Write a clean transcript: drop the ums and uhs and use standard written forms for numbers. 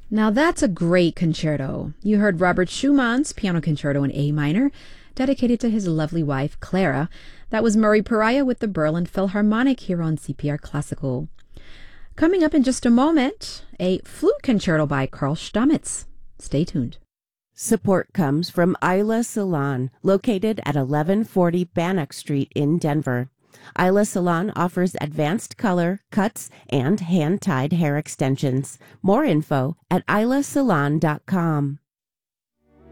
Now that's a great concerto. You heard Robert Schumann's Piano Concerto in A minor, dedicated to his lovely wife, Clara. That was Murray Pariah with the Berlin Philharmonic here on CPR Classical. Coming up in just a moment, a flute concerto by Karl Stamitz. Stay tuned. Support comes from Isla Salon, located at 1140 Bannock Street in Denver. Isla Salon offers advanced color, cuts, and hand-tied hair extensions. More info at islasalon.com.